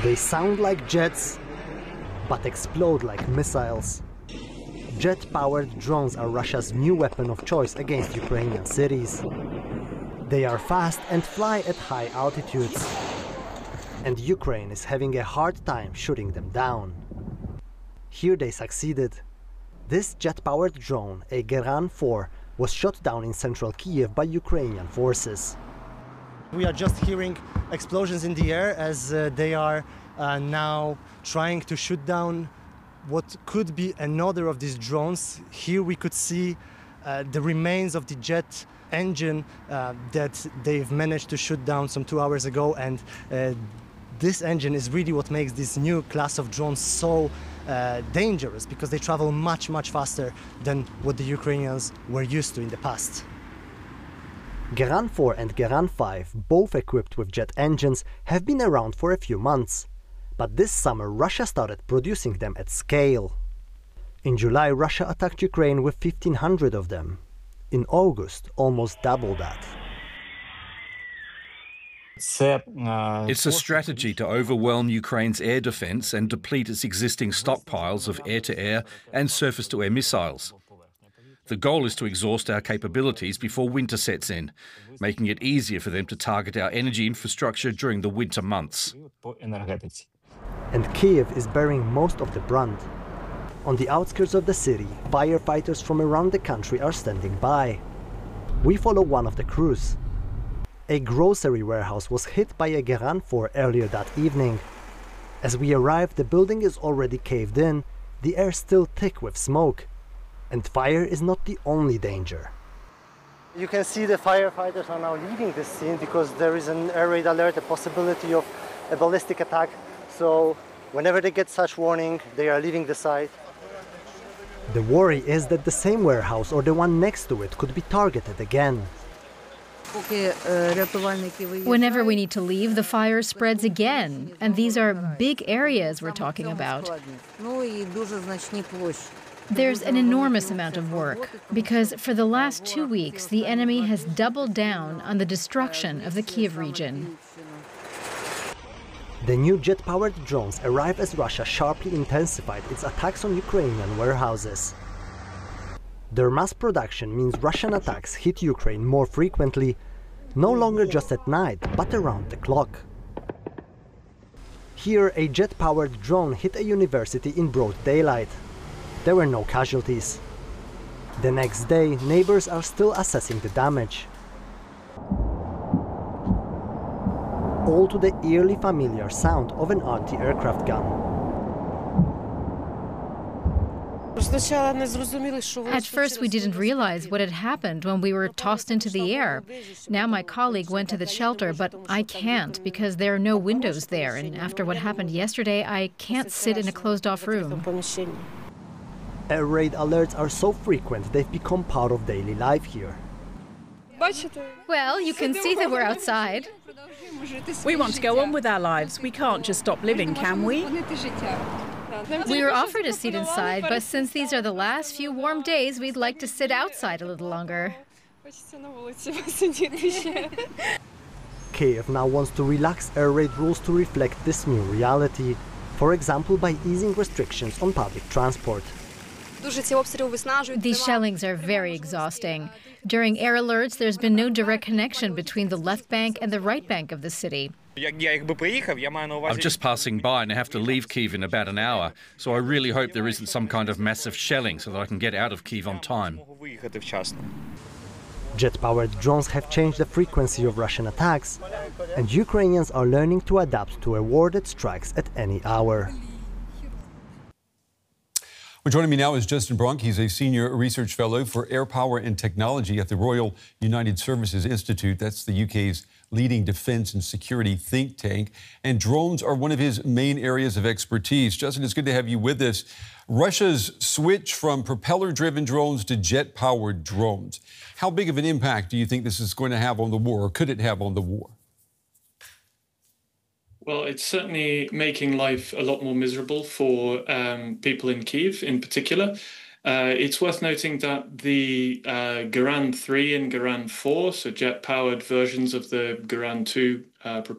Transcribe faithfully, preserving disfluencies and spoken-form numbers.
They sound like jets, but explode like missiles. Jet-powered drones are Russia's new weapon of choice against Ukrainian cities. They are fast and fly at high altitudes. And Ukraine is having a hard time shooting them down. Here they succeeded. This jet-powered drone, a Geran four, was shot down in central Kiev by Ukrainian forces. We are just hearing explosions in the air as uh, they are uh, now trying to shoot down what could be another of these drones. Here we could see uh, the remains of the jet engine uh, that they've managed to shoot down some two hours ago, and uh, this engine is really what makes this new class of drones so uh, dangerous, because they travel much, much faster than what the Ukrainians were used to in the past. Geran four and Geran five, both equipped with jet engines, have been around for a few months. But this summer Russia started producing them at scale. In July, Russia attacked Ukraine with fifteen hundred of them. In August, almost double that. It's a strategy to overwhelm Ukraine's air defence and deplete its existing stockpiles of air-to-air and surface-to-air missiles. The goal is to exhaust our capabilities before winter sets in, making it easier for them to target our energy infrastructure during the winter months. And Kiev is bearing most of the brunt. On the outskirts of the city, firefighters from around the country are standing by. We follow one of the crews. A grocery warehouse was hit by a Geran four earlier that evening. As we arrive, the building is already caved in, the air still thick with smoke. And fire is not the only danger. You can see the firefighters are now leaving this scene because there is an air raid alert, a possibility of a ballistic attack. So whenever they get such warning, they are leaving the site. The worry is that the same warehouse or the one next to it could be targeted again. Whenever we need to leave, the fire spreads again. And these are big areas we're talking about. There's an enormous amount of work, because for the last two weeks, the enemy has doubled down on the destruction of the Kiev region. The new jet-powered drones arrive as Russia sharply intensified its attacks on Ukrainian warehouses. Their mass production means Russian attacks hit Ukraine more frequently, no longer just at night, but around the clock. Here, a jet-powered drone hit a university in broad daylight. There were no casualties. The next day, neighbors are still assessing the damage. All to the eerily familiar sound of an anti-aircraft gun. At first, we didn't realize what had happened when we were tossed into the air. Now my colleague went to the shelter, but I can't because there are no windows there, and after what happened yesterday, I can't sit in a closed-off room. Air raid alerts are so frequent they've become part of daily life here. Well, you can see that we're outside. We want to go on with our lives. We can't just stop living, can we? We were offered a seat inside, but since these are the last few warm days, we'd like to sit outside a little longer. Kiev now wants to relax air raid rules to reflect this new reality, for example by easing restrictions on public transport. These shellings are very exhausting. During air alerts, there's been no direct connection between the left bank and the right bank of the city. I'm just passing by and I have to leave Kyiv in about an hour, so I really hope there isn't some kind of massive shelling so that I can get out of Kyiv on time. Jet-powered drones have changed the frequency of Russian attacks, and Ukrainians are learning to adapt to a war that strikes at any hour. Well, joining me now is Justin Brunk. He's a senior research fellow for air power and technology at the Royal United Services Institute. That's the U K's leading defense and security think tank. And drones are one of his main areas of expertise. Justin, it's good to have you with us. Russia's switch from propeller-driven drones to jet-powered drones. How big of an impact do you think this is going to have on the war, or could it have on the war? Well, it's certainly making life a lot more miserable for um, people in Kyiv in particular. Uh, it's worth noting that the uh, Geran three and Geran four, so jet-powered versions of the Geran two uh,